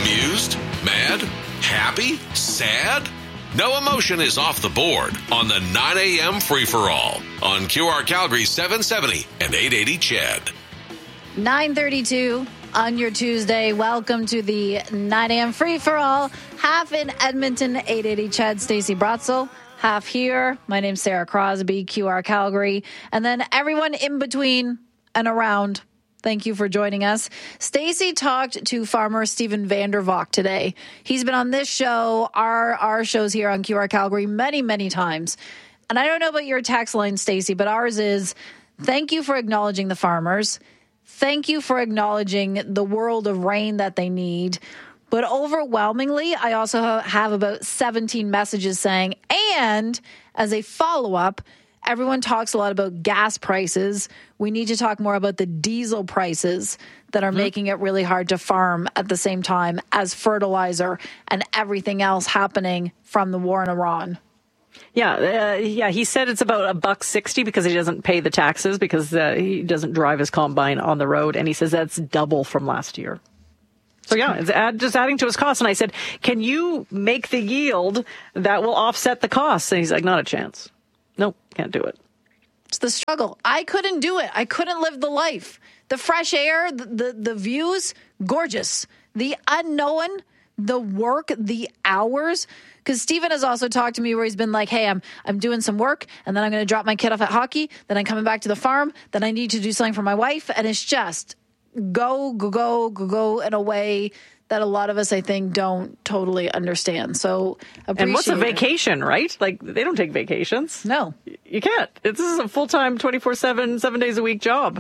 Amused? Mad? Happy? Sad? No emotion is off the board on the 9 a.m. free-for-all on QR Calgary 770 and 880 CHED. 9:32 on your Tuesday. Welcome to the 9 a.m. free-for-all. Half in Edmonton, 880 CHED. Stacey Bratzel. Half here. My name's Sarah Crosby, QR Calgary. And then everyone in between and around. Thank you for joining us. Stacey talked to farmer Stephen Vandervocht today. He's been on this show, our shows here on QR Calgary many, many times. And I don't know about your text line, Stacey, but ours is, thank you for acknowledging the farmers. Thank you for acknowledging the world of rain that they need. But overwhelmingly, I also have about 17 messages saying, and as a follow-up, everyone talks a lot about gas prices. We need to talk more about the diesel prices that are making it really hard to farm at the same time as fertilizer and everything else happening from the war in Iran. Yeah. He said it's about $1.60 because he doesn't pay the taxes because he doesn't drive his combine on the road. And he says that's double from last year. So, yeah, it's just adding to his costs. And I said, can you make the yield that will offset the costs? And he's like, not a chance. Nope, can't do it. It's the struggle. I couldn't do it. I couldn't live the life. The fresh air, the views, gorgeous. The unknown, the work, the hours. Because Stephen has also talked to me where he's been like, hey, I'm doing some work, and then I'm going to drop my kid off at hockey, then I'm coming back to the farm, then I need to do something for my wife, and it's just go in a way that a lot of us, I think, don't totally understand. So appreciate And what's a vacation, right? Like, they don't take vacations. No. You can't. This is a full-time, 24/7, 7 days a week job.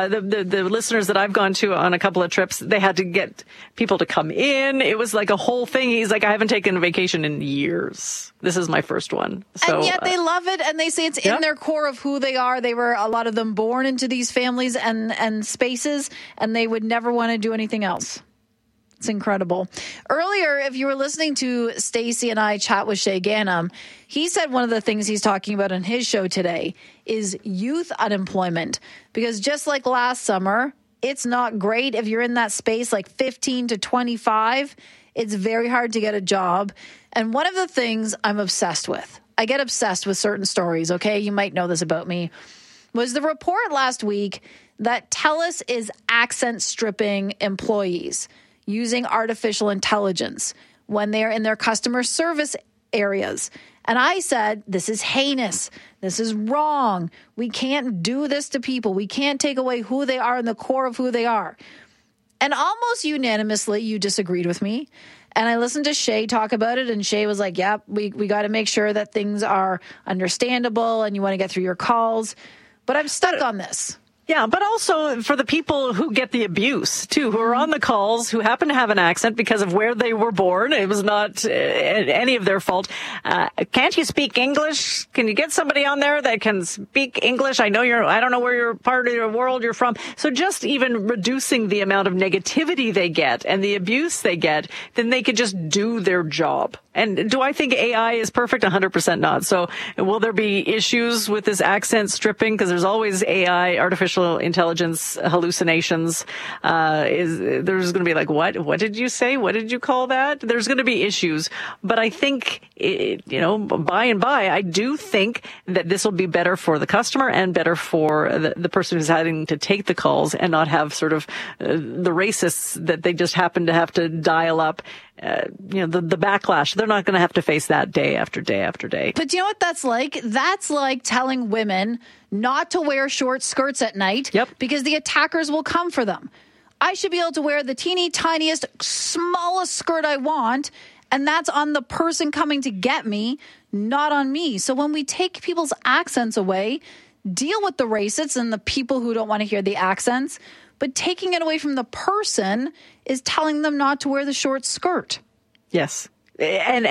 The listeners that I've gone to on a couple of trips, they had to get people to come in. It was like a whole thing. He's like, I haven't taken a vacation in years. This is my first one. So, and yet they love it, and they say it's in their core of who they are. They were, a lot of them, born into these families and spaces, and they would never want to do anything else. It's incredible. Earlier, if you were listening to Stacey and I chat with Shay Ganem, he said one of the things he's talking about on his show today is youth unemployment. Because just like last summer, it's not great if you're in that space like 15 to 25. It's very hard to get a job. And one of the things I'm obsessed with, I get obsessed with certain stories, okay? You might know this about me, was the report last week that TELUS is accent stripping employees using artificial intelligence when they're in their customer service areas. And I said, this is heinous. This is wrong. We can't do this to people. We can't take away who they are and the core of who they are. And almost unanimously, you disagreed with me. And I listened to Shay talk about it, and Shay was like, yep, we got to make sure that things are understandable and you want to get through your calls. But I'm stuck on this. Yeah, but also for the people who get the abuse, too, who are on the calls, who happen to have an accent because of where they were born. It was not any of their fault. Can't you speak English? Can you get somebody on there that can speak English? I don't know where your part of the world you're from. So just even reducing the amount of negativity they get and the abuse they get, then they could just do their job. And do I think AI is perfect? 100% not. So will there be issues with this accent stripping? Because there's always AI, artificial intelligence hallucinations. There's going to be like, what did you say? What did you call that? There's going to be issues. But I think, by and by, I do think that this will be better for the customer and better for the person who's having to take the calls and not have sort of the racists that they just happen to have to dial up. The backlash. They're not going to have to face that day after day after day. But do you know what that's like? That's like telling women not to wear short skirts at night because the attackers will come for them. I should be able to wear the teeny tiniest, smallest skirt I want, and that's on the person coming to get me, not on me. So when we take people's accents away, deal with the racists and the people who don't want to hear the accents, but taking it away from the person is telling them not to wear the short skirt. Yes. And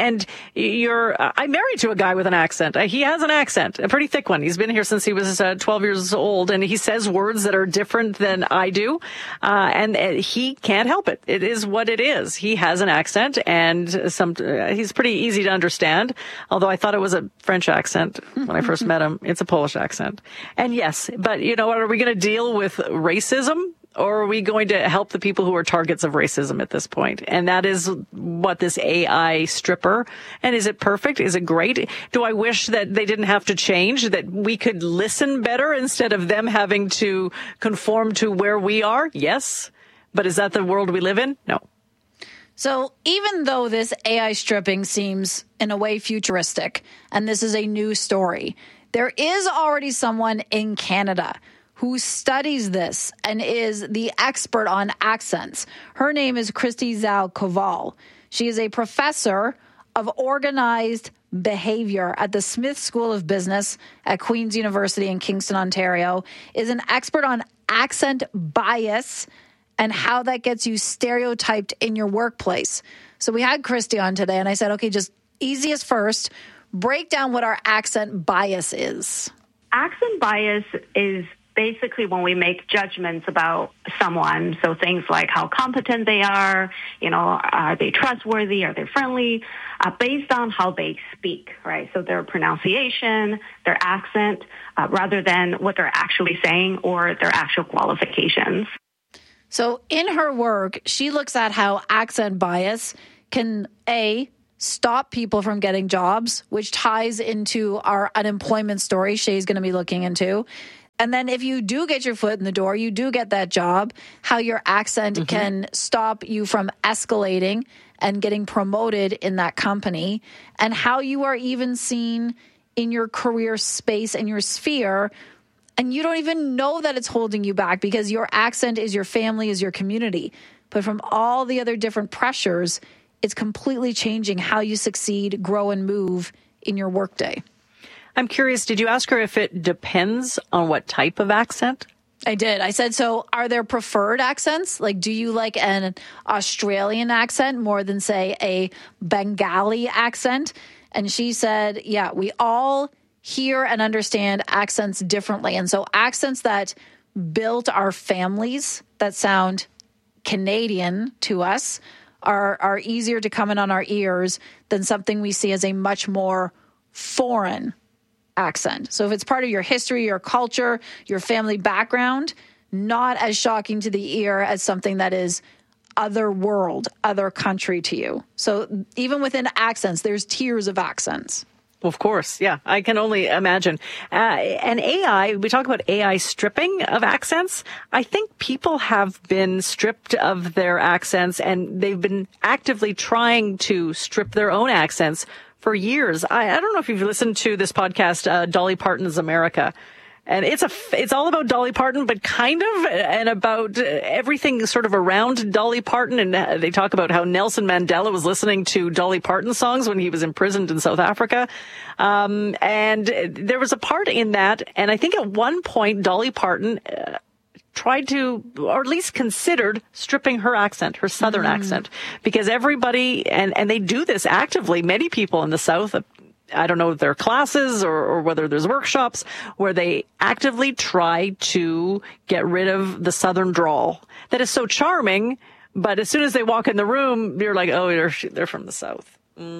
I'm married to a guy with an accent. He has an accent, a pretty thick one. He's been here since he was 12 years old, and he says words that are different than I do. And he can't help it. It is what it is. He has an accent, and he's pretty easy to understand. Although I thought it was a French accent when I first met him. It's a Polish accent. And yes, but you know what? Are we going to deal with racism or are we going to help the people who are targets of racism at this point? And that is what this AI stripper. And is it perfect? Is it great? Do I wish that they didn't have to change, that we could listen better instead of them having to conform to where we are? Yes. But is that the world we live in? No. So even though this AI stripping seems in a way futuristic, and this is a new story, there is already someone in Canada who studies this and is the expert on accents. Her name is Christy Zhao Koval. She is a professor of organized behavior at the Smith School of Business at Queen's University in Kingston, Ontario, is an expert on accent bias and how that gets you stereotyped in your workplace. So we had Christy on today, and I said, okay, just easiest first, break down what our accent bias is. Accent bias is basically when we make judgments about someone. So things like how competent they are, are they trustworthy, are they friendly, based on how they speak, right? So their pronunciation, their accent, rather than what they're actually saying or their actual qualifications. So in her work, she looks at how accent bias can, A, stop people from getting jobs, which ties into our unemployment story Shay's going to be looking into. And then if you do get your foot in the door, you do get that job, how your accent can stop you from escalating and getting promoted in that company, and how you are even seen in your career space and your sphere, and you don't even know that it's holding you back because your accent is your family, is your community. But from all the other different pressures, it's completely changing how you succeed, grow, and move in your workday. I'm curious, did you ask her if it depends on what type of accent? I did. I said, so are there preferred accents? Like, do you like an Australian accent more than, say, a Bengali accent? And she said, yeah, we all hear and understand accents differently. And so accents that built our families, that sound Canadian to us, are easier to come in on our ears than something we see as a much more foreign accent. So if it's part of your history, your culture, your family background, not as shocking to the ear as something that is other world, other country to you. So even within accents, there's tiers of accents. Of course. Yeah, I can only imagine. And AI, we talk about AI stripping of accents. I think people have been stripped of their accents, and they've been actively trying to strip their own accents for years. I don't know if you've listened to this podcast, Dolly Parton's America. And it's all about Dolly Parton, but kind of, and about everything sort of around Dolly Parton. And they talk about how Nelson Mandela was listening to Dolly Parton songs when he was imprisoned in South Africa. And there was a part in that. And I think at one point, Dolly Parton tried to, or at least considered, stripping her accent, her Southern accent, because everybody, and they do this actively, many people in the South, I don't know if there are classes or whether there's workshops where they actively try to get rid of the Southern drawl that is so charming, but as soon as they walk in the room, you're like, oh, they're from the South.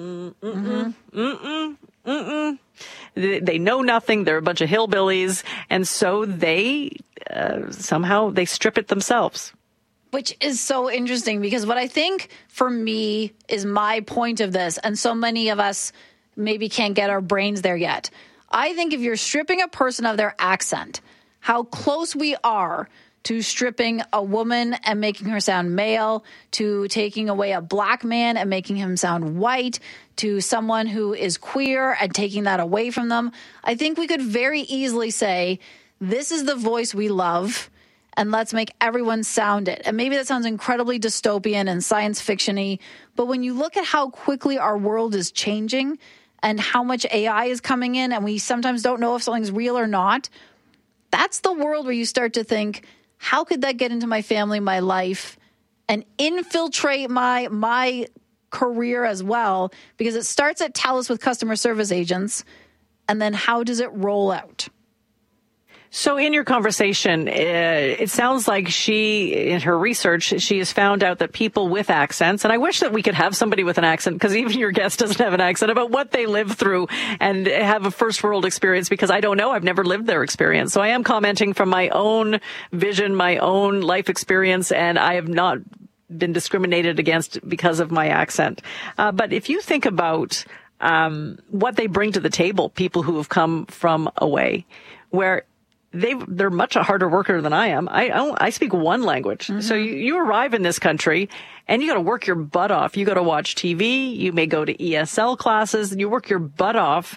They know nothing. They're a bunch of hillbillies. And so they somehow they strip it themselves. Which is so interesting, because what I think for me is my point of this, and so many of us maybe can't get our brains there yet. I think if you're stripping a person of their accent, how close we are to stripping a woman and making her sound male, to taking away a black man and making him sound white, to someone who is queer and taking that away from them, I think we could very easily say, this is the voice we love, and let's make everyone sound it. And maybe that sounds incredibly dystopian and science fiction-y, but when you look at how quickly our world is changing and how much AI is coming in, and we sometimes don't know if something's real or not, that's the world where you start to think, how could that get into my family, my life, and infiltrate my career as well? Because it starts at TELUS with customer service agents, and then how does it roll out? So in your conversation, it sounds like in her research, she has found out that people with accents, and I wish that we could have somebody with an accent, because even your guest doesn't have an accent, about what they live through and have a first world experience, because I don't know. I've never lived their experience. So I am commenting from my own vision, my own life experience, and I have not been discriminated against because of my accent. But if you think about what they bring to the table, people who have come from away, where they're much a harder worker than I am. I speak one language. Mm-hmm. So you arrive in this country and you got to work your butt off. You got to watch TV. You may go to ESL classes. You work your butt off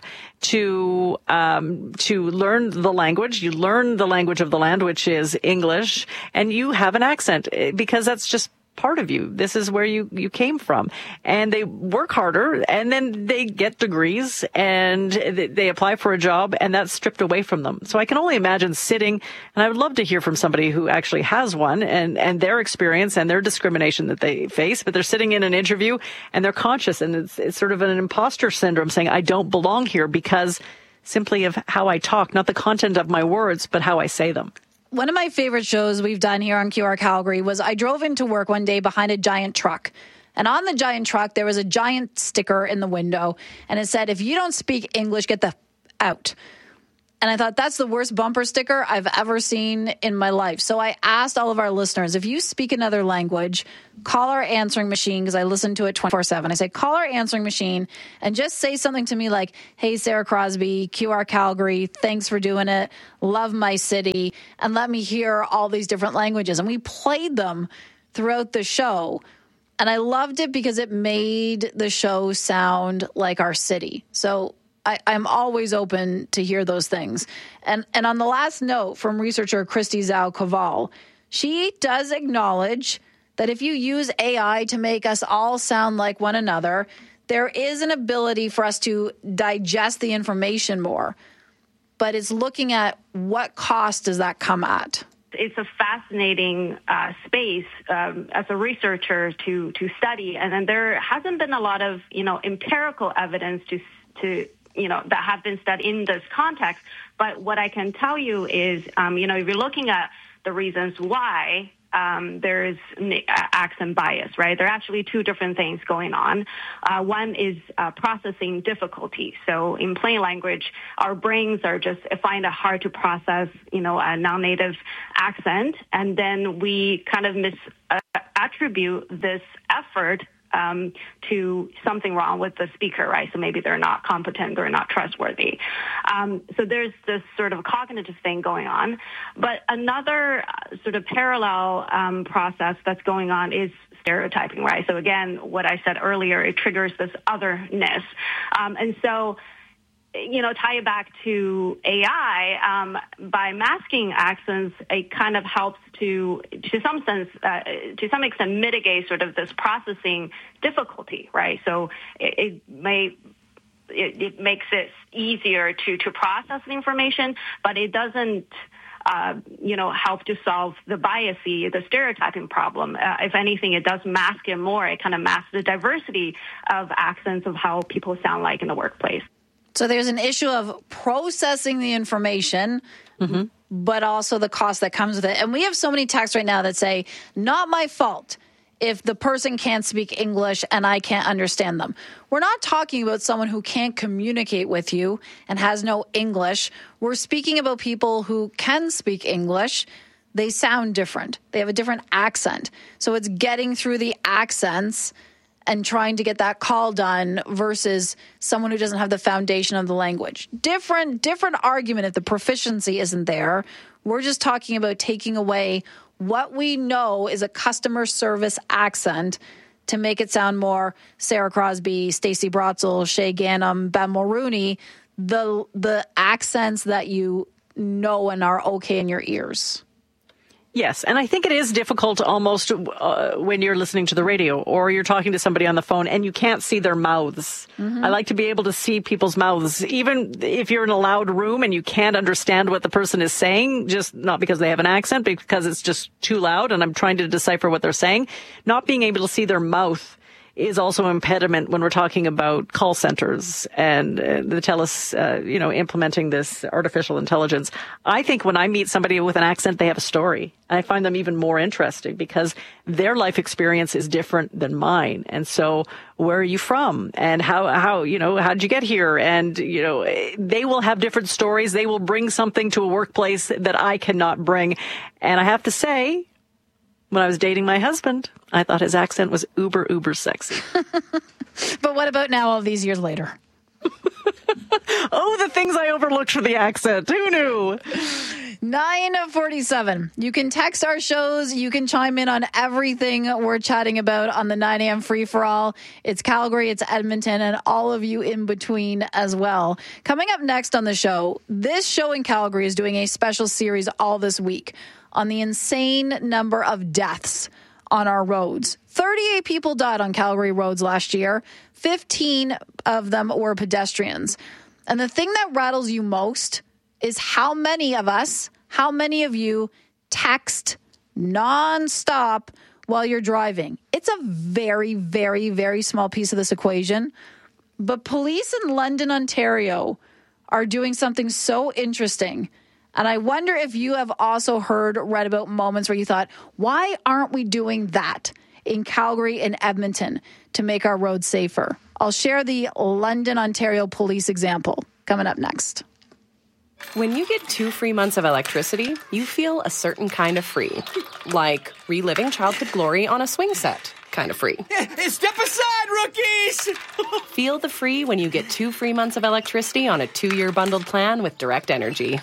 to learn the language. You learn the language of the land, which is English, and you have an accent because that's just part of you. This is where you came from. And they work harder, and then they get degrees, and they apply for a job, and that's stripped away from them. So I can only imagine sitting, and I would love to hear from somebody who actually has one, and their experience and their discrimination that they face, but they're sitting in an interview, and they're conscious, and it's sort of an imposter syndrome, saying, I don't belong here because simply of how I talk, not the content of my words, but how I say them. One of my favorite shows we've done here on QR Calgary was I drove into work one day behind a giant truck. And on the giant truck, there was a giant sticker in the window. And it said, if you don't speak English, get the out. And I thought, that's the worst bumper sticker I've ever seen in my life. So I asked all of our listeners, if you speak another language, call our answering machine, because I listen to it 24/7. I say, call our answering machine and just say something to me like, hey, Sarah Crosby, QR Calgary, thanks for doing it. Love my city. And let me hear all these different languages. And we played them throughout the show. And I loved it because it made the show sound like our city. So I'm always open to hear those things. And on the last note from researcher Christy Zhao Koval, she does acknowledge that if you use AI to make us all sound like one another, there is an ability for us to digest the information more. But it's looking at what cost does that come at. It's a fascinating space as a researcher to study. And then there hasn't been a lot of, empirical evidence to that have been studied in this context. But what I can tell you is, if you're looking at the reasons why there is accent bias, right? There are actually two different things going on. One is processing difficulty. So in plain language, our brains find it hard to process, a non-native accent. And then we kind of misattribute this effort to something wrong with the speaker, right? So maybe they're not competent, they're not trustworthy. So there's this sort of cognitive thing going on. But another sort of parallel process that's going on is stereotyping, right? So again, what I said earlier, it triggers this otherness. And so, tie it back to AI, by masking accents, it kind of helps to some extent, mitigate sort of this processing difficulty, right? So it makes it easier to process the information, but it doesn't, help to solve the the stereotyping problem. If anything, it does mask it more. It kind of masks the diversity of accents of how people sound like in the workplace. So there's an issue of processing the information, but also the cost that comes with it. And we have so many texts right now that say, not my fault if the person can't speak English and I can't understand them. We're not talking about someone who can't communicate with you and has no English. We're speaking about people who can speak English. They sound different. They have a different accent. So it's getting through the accents and trying to get that call done versus someone who doesn't have the foundation of the language. Different argument if the proficiency isn't there. We're just talking about taking away what we know is a customer service accent to make it sound more Sarah Crosby, Stacey Brotzel, Shay Ganem, Ben Mulrooney, the accents that you know and are okay in your ears. Yes, and I think it is difficult almost when you're listening to the radio or you're talking to somebody on the phone and you can't see their mouths. I like to be able to see people's mouths, even if you're in a loud room and you can't understand what the person is saying, just not because they have an accent, but because it's just too loud and I'm trying to decipher what they're saying. Not being able to see their mouth is also an impediment when we're talking about call centers and the TELUS, implementing this artificial intelligence. I think when I meet somebody with an accent, they have a story. I find them even more interesting because their life experience is different than mine. And so where are you from? And how'd you get here? And, they will have different stories. They will bring something to a workplace that I cannot bring. And I have to say, when I was dating my husband, I thought his accent was uber, uber sexy. But what about now, all these years later? Oh, the things I overlooked for the accent. Who knew? 9:47. You can text our shows. You can chime in on everything we're chatting about on the 9 a.m. free-for-all. It's Calgary, it's Edmonton, and all of you in between as well. Coming up next on the show, this show in Calgary is doing a special series all this week on the insane number of deaths on our roads. 38 people died on Calgary roads last year. 15 of them were pedestrians. And the thing that rattles you most is how many of you text nonstop while you're driving. It's a very, very, very small piece of this equation. But police in London, Ontario are doing something so interesting. And I wonder if you have also read about moments where you thought, why aren't we doing that in Calgary and Edmonton to make our roads safer? I'll share the London, Ontario police example coming up next. When you get 2 free months of electricity, you feel a certain kind of free. Like reliving childhood glory on a swing set. Kind of free. Step aside, rookies! Feel the free when you get 2 free months of electricity on a 2-year bundled plan with Direct Energy.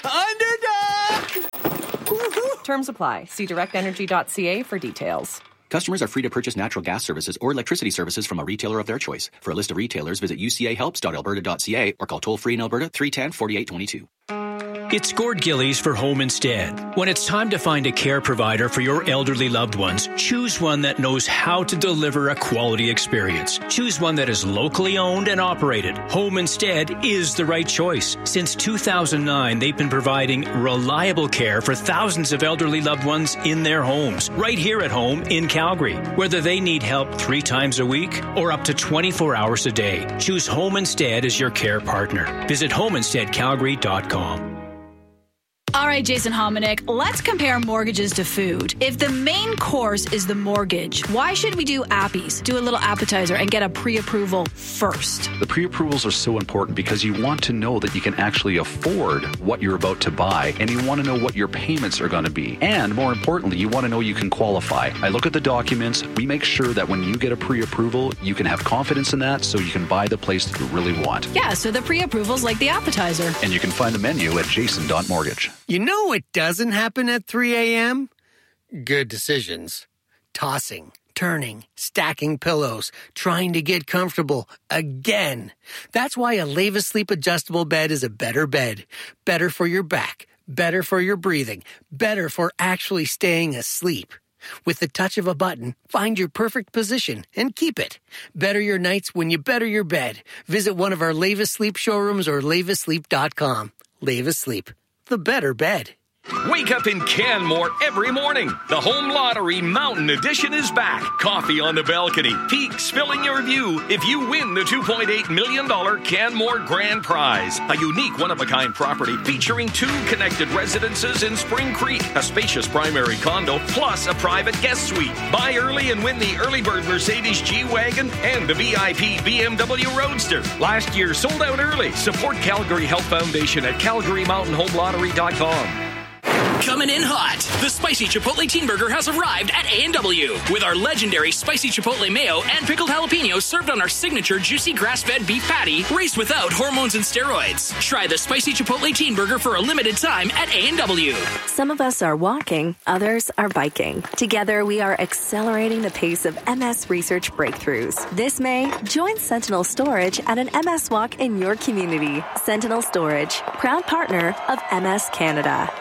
Underdog! Terms apply. See directenergy.ca for details. Customers are free to purchase natural gas services or electricity services from a retailer of their choice. For a list of retailers, visit ucahelps.alberta.ca or call toll-free in Alberta 310-4822. It's Gord Gillies for Home Instead. When it's time to find a care provider for your elderly loved ones, choose one that knows how to deliver a quality experience. Choose one that is locally owned and operated. Home Instead is the right choice. Since 2009, they've been providing reliable care for thousands of elderly loved ones in their homes, right here at home in Calgary. Whether they need help 3 times a week or up to 24 hours a day, choose Home Instead as your care partner. Visit homeinsteadcalgary.com. All right, Jason Hominick, let's compare mortgages to food. If the main course is the mortgage, why should we do appies, do a little appetizer, and get a pre-approval first? The pre-approvals are so important because you want to know that you can actually afford what you're about to buy, and you want to know what your payments are going to be. And more importantly, you want to know you can qualify. I look at the documents. We make sure that when you get a pre-approval, you can have confidence in that so you can buy the place that you really want. Yeah, so the pre-approval's like the appetizer. And you can find the menu at jason.mortgage. You know what doesn't happen at 3 a.m.? Good decisions. Tossing, turning, stacking pillows, trying to get comfortable again. That's why a Leva Sleep adjustable bed is a better bed. Better for your back, better for your breathing, better for actually staying asleep. With the touch of a button, find your perfect position and keep it. Better your nights when you better your bed. Visit one of our Leva Sleep showrooms or levasleep.com. Leva Sleep. The better bed. Wake up in Canmore every morning. The Home Lottery Mountain Edition is back. Coffee on the balcony, peaks filling your view if you win the $2.8 million Canmore Grand Prize. A unique one-of-a-kind property featuring 2 connected residences in Spring Creek, a spacious primary condo, plus a private guest suite. Buy early and win the early bird Mercedes G-Wagon and the VIP BMW Roadster. Last year sold out early. Support Calgary Health Foundation at CalgaryMountainHomeLottery.com. Coming in hot, the Spicy Chipotle Teen Burger has arrived at A&W with our legendary Spicy Chipotle Mayo and pickled jalapenos served on our signature juicy grass-fed beef patty raised without hormones and steroids. Try the Spicy Chipotle Teen Burger for a limited time at A&W. Some of us are walking, others are biking. Together, we are accelerating the pace of MS research breakthroughs. This May, join Sentinel Storage at an MS walk in your community. Sentinel Storage, proud partner of MS Canada.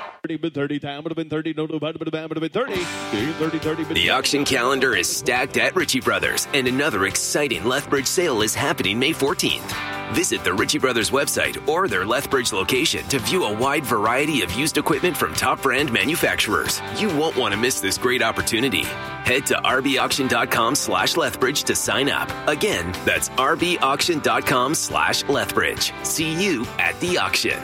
The auction calendar is stacked at Ritchie Brothers, and another exciting Lethbridge sale is happening May 14th. Visit the Ritchie Brothers website or their Lethbridge location to view a wide variety of used equipment from top brand manufacturers. You won't want to miss this great opportunity. Head to rbauction.com/Lethbridge to sign up. Again, that's rbauction.com/Lethbridge. See you at the auction.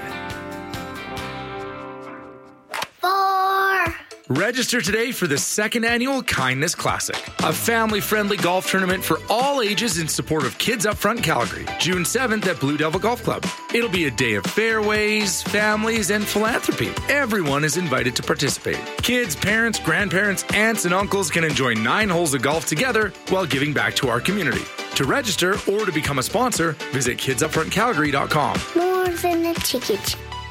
4. Register today for the second annual Kindness Classic, a family-friendly golf tournament for all ages in support of Kids Up Front Calgary, June 7th at Blue Devil Golf Club. It'll be a day of fairways, families, and philanthropy. Everyone is invited to participate. Kids, parents, grandparents, aunts, and uncles can enjoy 9 holes of golf together while giving back to our community. To register or to become a sponsor, visit kidsupfrontcalgary.com. More than a ticket.